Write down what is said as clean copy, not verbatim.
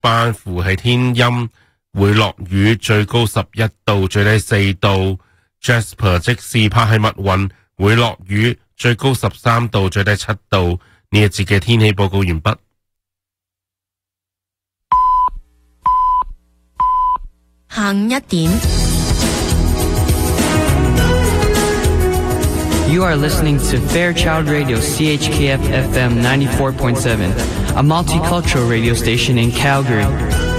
班符係天陰，會落雨，最高11度，最低4度。Jasper 即是拍係密雲，會落雨，最高13度，最低7度。呢一節嘅天氣報告完畢。 下午1點。 You are listening to Fairchild Radio CHKF FM 94.7, a multicultural radio station in Calgary.